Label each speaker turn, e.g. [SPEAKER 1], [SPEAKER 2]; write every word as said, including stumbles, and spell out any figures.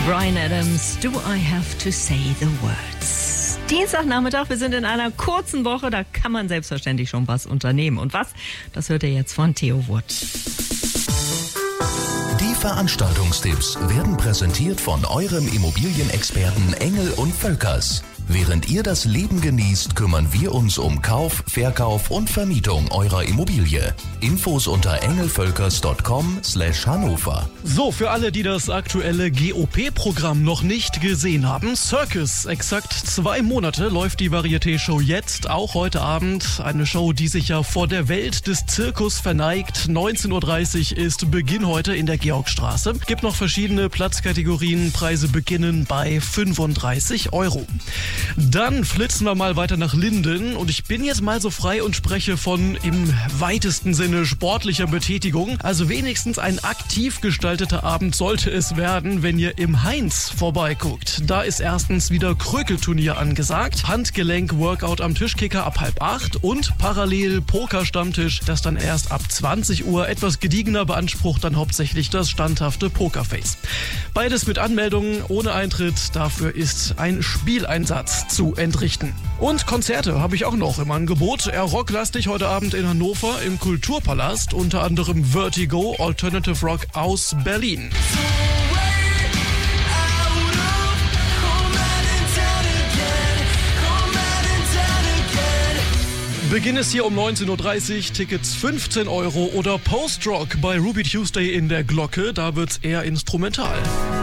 [SPEAKER 1] Bryan Adams, Do I Have to Say the Words? Dienstagnachmittag, wir sind in einer kurzen Woche, da kann man selbstverständlich schon was unternehmen. Und was? Das hört ihr jetzt von Theo Wood.
[SPEAKER 2] Die Veranstaltungstipps werden präsentiert von eurem Immobilienexperten Engel und Völkers. Während ihr das Leben genießt, kümmern wir uns um Kauf, Verkauf und Vermietung eurer Immobilie. Infos unter engelvölkers punkt com slash Hannover.
[SPEAKER 3] So, für alle, die das aktuelle G O P-Programm noch nicht gesehen haben, Circus. Exakt zwei Monate läuft die Varieté-Show jetzt, auch heute Abend. Eine Show, die sich ja vor der Welt des Zirkus verneigt. neunzehn Uhr dreißig ist Beginn heute in der Georgstraße. Gibt noch verschiedene Platzkategorien. Preise beginnen bei fünfunddreißig Euro. Dann flitzen wir mal weiter nach Linden und ich bin jetzt mal so frei und spreche von im weitesten Sinne sportlicher Betätigung. Also wenigstens ein aktiv gestalteter Abend sollte es werden, wenn ihr im Heinz vorbeiguckt. Da ist erstens wieder Krökelturnier angesagt, Handgelenk-Workout am Tischkicker ab halb acht und parallel Pokerstammtisch, das dann erst ab zwanzig Uhr. Etwas gediegener beansprucht dann hauptsächlich das standhafte Pokerface. Beides mit Anmeldungen ohne Eintritt, dafür ist ein Spieleinsatz zu entrichten. Und Konzerte habe ich auch noch im Angebot. Eher rocklastig heute Abend in Hannover im Kulturpalast, unter anderem Vertigo, Alternative Rock aus Berlin. Beginn ist hier um neunzehn Uhr dreißig, Tickets fünfzehn Euro oder Post-Rock bei Ruby Tuesday in der Glocke, da wird's eher instrumental.